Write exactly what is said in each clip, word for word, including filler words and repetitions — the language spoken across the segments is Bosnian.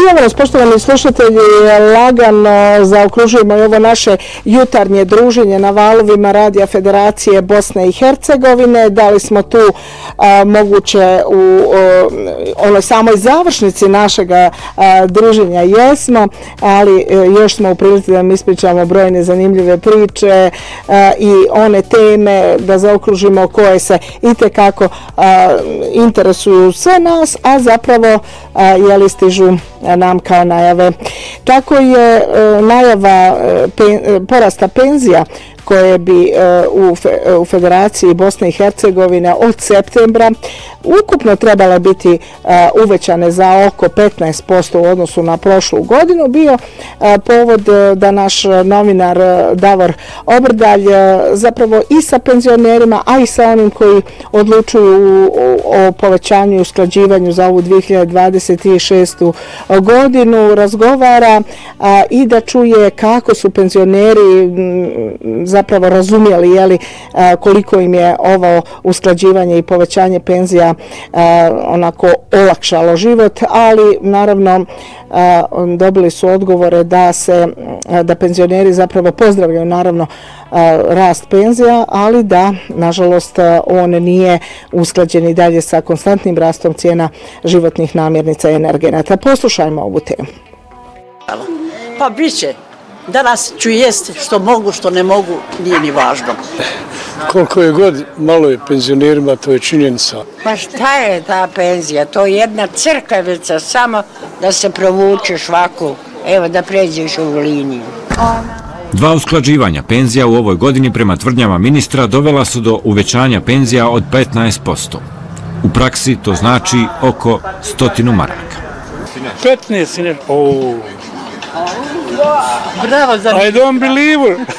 Evo nas, poštovani slušatelji, lagano zaokružujemo i ovo naše jutarnje druženje na valovima Radija Federacije Bosne i Hercegovine. Dali smo tu a, moguće u o, onoj samoj završnici našega a, druženja jesmo, ali a, još smo u prilici da mi ispričamo brojne zanimljive priče a, i one teme da zaokružimo koje se itekako a, interesuju sve nas, a zapravo a, jeli stižu nam kao najave. Tako je e, najava e, pen, porasta penzija koje bi e, u, fe, u Federaciji Bosne i Hercegovine od septembra ukupno trebale biti e, uvećane za oko petnaest posto u odnosu na prošlu godinu, bio e, povod e, da naš novinar e, Davor Obrdalj e, zapravo i sa penzionerima, a i sa onim koji odlučuju o, o povećanju i usklađivanju za ovu dvije hiljade dvadeset šestu godinu razgovara a, i da čuje kako su penzioneri m, zapravo razumjeli jeli, a, koliko im je ovo usklađivanje i povećanje penzija a, onako olakšalo život, ali naravno a, dobili su odgovore da se a, da penzioneri zapravo pozdravljaju naravno a, rast penzija, ali da nažalost a, on nije usklađen i dalje sa konstantnim rastom cijena životnih namirnica i energenata. Poslušajmo ovu temu. Pa biće. Danas ću jesti što mogu, što ne mogu, nije ni važno. Koliko je god malo je penzionerima, to je činjenica. Pa šta je ta penzija? To je jedna crkavica, samo da se provučeš ovako, evo da pređeš u liniju. Dva usklađivanja penzija u ovoj godini prema tvrdnjama ministra dovela su do uvećanja penzija od petnaest posto. U praksi to znači oko stotinu maraka. petnaest, ne? Oh. Bravo za I don't believe it.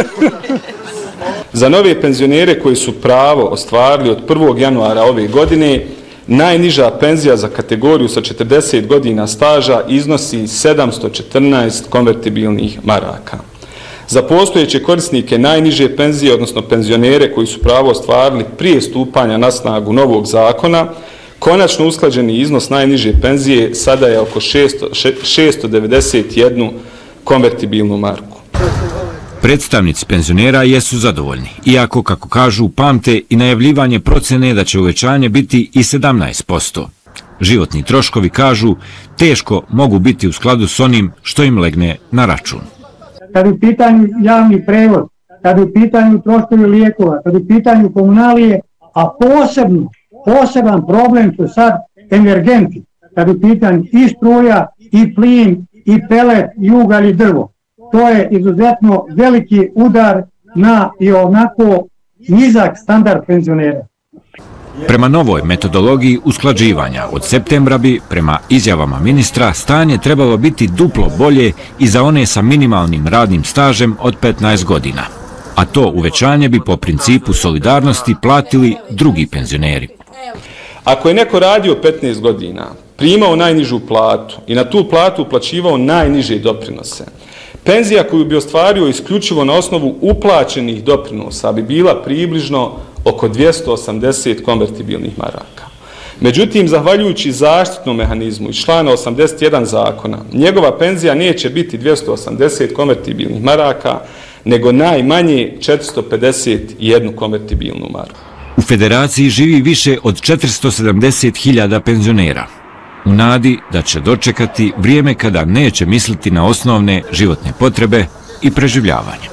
Za nove penzionere koji su pravo ostvarili od prvog januara ove godine, najniža penzija za kategoriju sa četrdeset godina staža iznosi sedamsto četrnaest konvertibilnih maraka. Za postojeće korisnike najniže penzije, odnosno penzionere koji su pravo ostvarili prije stupanja na snagu novog zakona, konačno usklađeni iznos najniže penzije sada je oko šesto devedeset jednu konvertibilnu marku. Predstavnici penzionera jesu zadovoljni, iako, kako kažu, pamte i najavljivanje procene da će uvećanje biti i sedamnaest posto. Životni troškovi, kažu, teško mogu biti u skladu s onim što im legne na račun. Kad u pitanju javni prevoz, kad u pitanju troškovi lijekova, kad u pitanju komunalije, a posebno, poseban problem su sad energenti, kad u pitanju i struja, i plin, i pelet, i ugalj, i drvo. To je izuzetno veliki udar na i onako nizak standard penzionera. Prema novoj metodologiji usklađivanja od septembra bi, prema izjavama ministra, stanje trebalo biti duplo bolje i za one sa minimalnim radnim stažem od petnaest godina. A to uvećanje bi po principu solidarnosti platili drugi penzioneri. Ako je neko radio petnaest godina, primao najnižu platu i na tu platu uplaćivao najniže doprinose, penzija koju bi ostvario isključivo na osnovu uplaćenih doprinosa bi bila približno oko dvjesto osamdeset konvertibilnih maraka. Međutim, zahvaljujući zaštitnom mehanizmu iz člana osamdeset jedan zakona, njegova penzija neće biti dvjesto osamdeset konvertibilnih maraka, nego najmanje četiristo pedeset jednu konvertibilnu marku. U Federaciji živi više od četiristo sedamdeset hiljada penzionera, u nadi da će dočekati vrijeme kada neće misliti na osnovne životne potrebe i preživljavanje.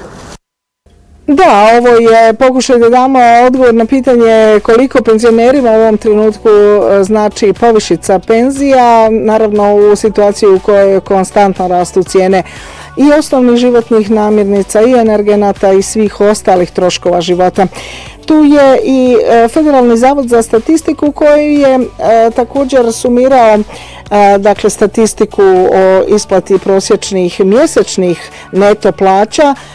Da, ovo je pokušaj da damo odgovor na pitanje koliko penzionerima u ovom trenutku znači povišica penzija, naravno u situaciji u kojoj konstantno rastu cijene i osnovnih životnih namirnica i energenata i svih ostalih troškova života. Tu je i Federalni zavod za statistiku koji je e, također sumirao e, dakle statistiku o isplati prosječnih mjesečnih neto plaća